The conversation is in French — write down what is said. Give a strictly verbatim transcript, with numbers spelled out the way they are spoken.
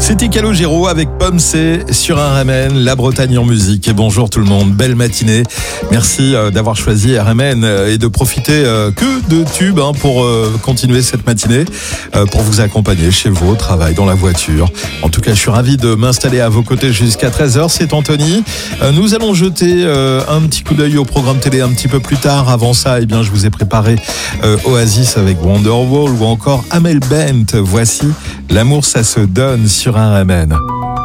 C'était Calogero avec Pomme C sur un R M N, la Bretagne en musique. Et bonjour tout le monde, belle matinée. Merci d'avoir choisi R M N et de profiter que de tubes pour continuer cette matinée, pour vous accompagner chez vous, au travail, dans la voiture. En tout cas, je suis ravi de m'installer à vos côtés jusqu'à treize heures. C'est Anthony. Nous allons jeter un petit coup d'œil au programme télé un petit peu plus tard. Avant ça, eh bien, je vous ai préparé Oasis avec Wonderwall ou encore Amel Bent. Voici L'amour, ça se donne sur un R M N.